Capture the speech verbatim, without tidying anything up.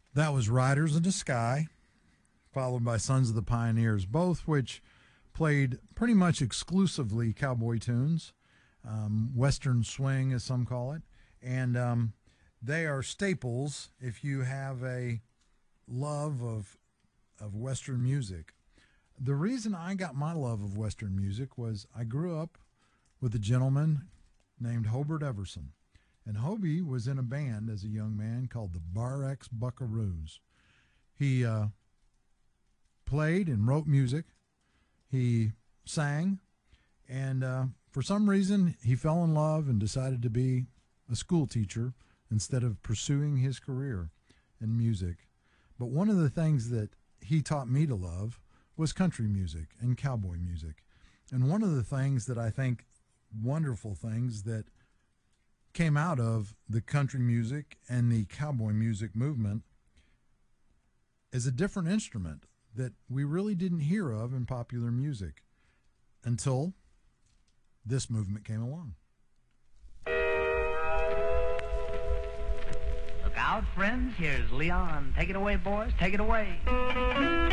That was Riders in the Sky, followed by Sons of the Pioneers, both which played pretty much exclusively cowboy tunes, um, Western swing, as some call it. And um, they are staples if you have a love of, of Western music. The reason I got my love of Western music was I grew up with a gentleman named Hobart Everson. And Hobie was in a band as a young man called the Bar X Buckaroos. He uh, played and wrote music. He sang. And uh, for some reason, he fell in love and decided to be a school teacher instead of pursuing his career in music. But one of the things that he taught me to love was country music and cowboy music. And one of the things that I think, wonderful things that came out of the country music and the cowboy music movement is a different instrument that we really didn't hear of in popular music until this movement came along. Look out, friends. Here's Leon. Take it away, boys. Take it away.